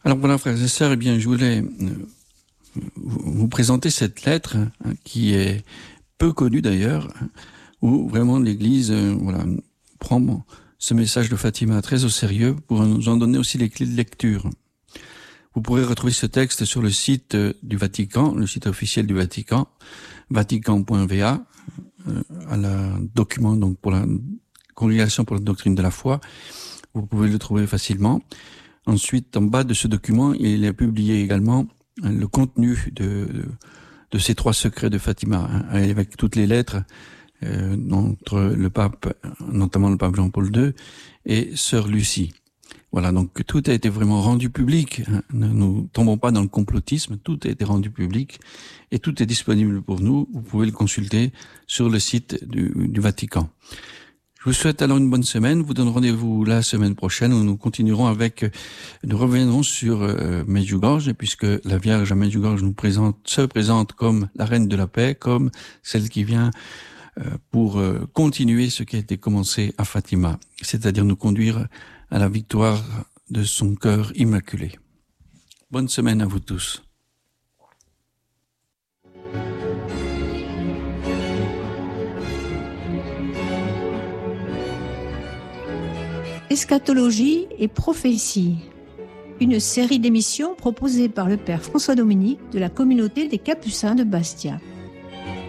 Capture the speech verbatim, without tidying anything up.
Alors voilà, frères et sœurs, eh bien, je voulais vous présenter cette lettre hein, qui est peu connue d'ailleurs, où vraiment l'Église euh, voilà, prend ce message de Fatima très au sérieux pour nous en donner aussi les clés de lecture. Vous pourrez retrouver ce texte sur le site du Vatican, le site officiel du Vatican, vatican point v a, euh, à la document donc pour la Congrégation pour la doctrine de la foi. Vous pouvez le trouver facilement. Ensuite, en bas de ce document, il est publié également le contenu de, de ces trois secrets de Fatima, hein, avec toutes les lettres euh, entre le pape, notamment le pape Jean-Paul deux, et sœur Lucie. Voilà, donc tout a été vraiment rendu public. Hein. Ne nous tombons pas dans le complotisme, tout a été rendu public et tout est disponible pour nous. Vous pouvez le consulter sur le site du, du Vatican. Je vous souhaite alors une bonne semaine. Vous donne rendez-vous la semaine prochaine où nous continuerons avec, nous reviendrons sur euh, Medjugorje, puisque la Vierge à Medjugorje nous présente, se présente comme la reine de la paix, comme celle qui vient euh, pour euh, continuer ce qui a été commencé à Fatima, c'est-à-dire nous conduire à la victoire de son cœur immaculé. Bonne semaine à vous tous. Eschatologie et prophétie, une série d'émissions proposée par le Père François Dominique de la communauté des Capucins de Bastia.